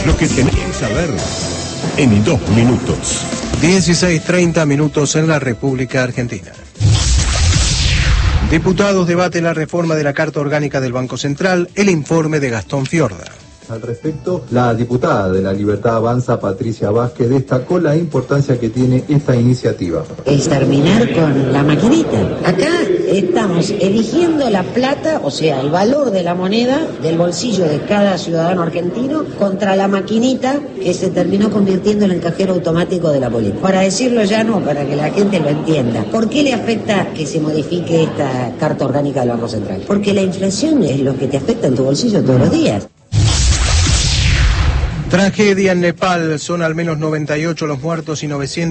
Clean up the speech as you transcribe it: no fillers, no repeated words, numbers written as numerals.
Lo que tenés que saber en 2 minutos. 16:30 minutos en la República Argentina. Diputados debaten la reforma de la Carta Orgánica del Banco Central, el informe de Gastón Fiorda. Al respecto, la diputada de La Libertad Avanza, Patricia Vázquez, destacó la importancia que tiene esta iniciativa. Es terminar con la maquinita. Acá estamos eligiendo la plata, o sea, el valor de la moneda del bolsillo de cada ciudadano argentino contra la maquinita que se terminó convirtiendo en el cajero automático de la política. Para decirlo ya no, para que la gente lo entienda. ¿Por qué le afecta que se modifique esta Carta Orgánica del Banco Central? Porque la inflación es lo que te afecta en tu bolsillo todos los días. Tragedia en Nepal, son al menos 98 los muertos y 900